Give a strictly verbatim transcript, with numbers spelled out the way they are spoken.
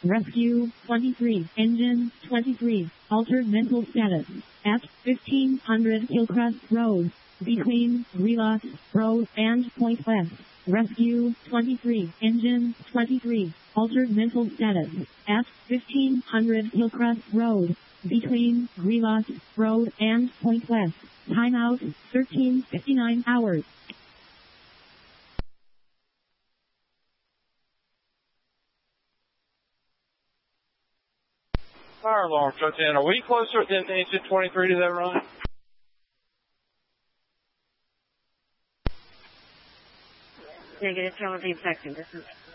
Rescue twenty-three. Engine twenty-three. Altered mental status. At fifteen hundred Hillcrest Road. Between Relot Road and Point West. Rescue twenty-three. Engine twenty-three. Altered mental status. At fifteen hundred Hillcrest Road. Between Relot Road and Point West. Timeout thirteen fifty-nine hours. Fire alarm shut in. Are we closer than engine twenty-three to that run? Negative, tell us the infection. This is